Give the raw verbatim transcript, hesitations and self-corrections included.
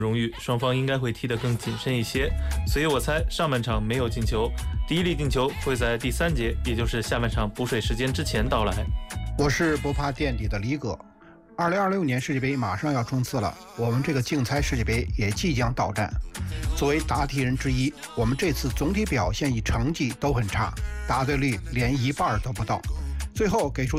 荣誉，双方应该会踢得更谨慎一些，所以我猜上半场没有进球，第一粒进球会在第三节，也就是下半场补水时间之前到来。 我是不怕垫底的李哥。二零二六年世界杯马上要冲刺了，我们这个竞猜世界杯也即将到站。作为答题人之一，我们这次总体表现与成绩都很差，答对率连一半都不到。最后给出